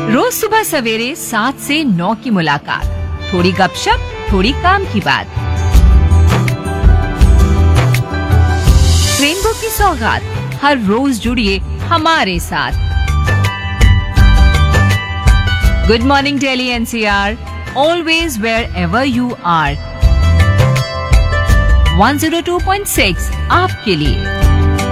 रोज सुबह सवेरे 7 से 9 की मुलाकात, थोड़ी गपशप, थोड़ी काम की बात। रेनबो की सौगात, हर रोज जुड़िए हमारे साथ। Good morning Delhi NCR, always wherever you are। 102.6 आपके लिए।